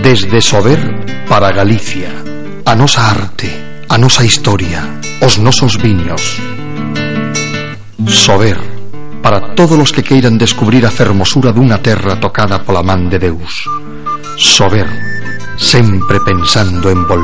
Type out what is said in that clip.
Desde Sober para Galicia, a nosa arte, a nosa historia, os nosos viños. Sober, para todos os que queiran descubrir a fermosura dunha terra tocada pola man de Deus. Sober, sempre pensando en volver.